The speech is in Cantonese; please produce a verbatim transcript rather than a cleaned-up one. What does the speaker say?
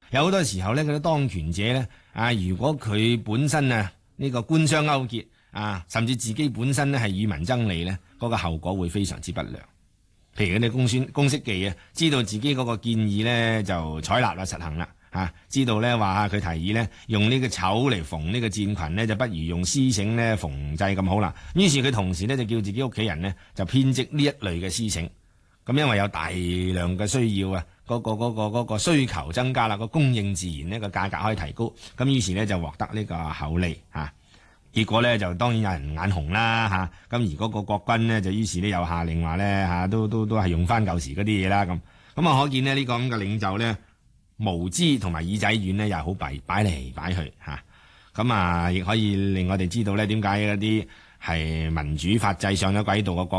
有好多時候咧，嗰啲當權者咧啊，如果佢本身啊呢個官商勾結啊，甚至自己本身咧係與民爭利咧，嗰個後果會非常之不良。譬如嗰啲公宣公識記啊，知道自己嗰個建議咧就採納啦、實行啦。啊，知道咧話佢提議咧用呢個綢嚟縫呢個戰裙咧，就不如用絲繩咧縫製咁好啦。於是佢同時咧就叫自己屋企人呢就編織呢一類嘅絲繩。咁因為有大量嘅需要啊，嗰、嗰個嗰、嗰個嗰、嗰個需求增加啦，個供應自然呢個價格可以提高。咁於是呢就獲得呢個厚利嚇。結果呢就當然有人眼紅啦嚇。咁而嗰個國軍呢就於是呢又下令話呢，嚇都都都係用翻舊時嗰啲嘢啦咁。咁啊可見呢呢個咁嘅領袖呢，無知同埋耳仔軟呢又係好弊，擺嚟擺去嚇。咁啊亦可以令我哋知道呢點解嗰啲係民主法制上咗軌道嘅國